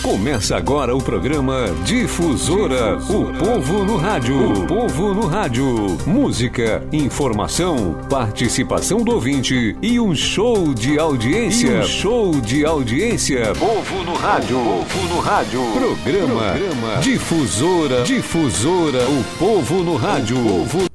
Começa agora o programa Difusora, o povo no rádio. O povo no rádio. Música, informação, participação do ouvinte e um show de audiência. Povo no rádio. Povo no rádio. Programa Difusora, o povo no rádio.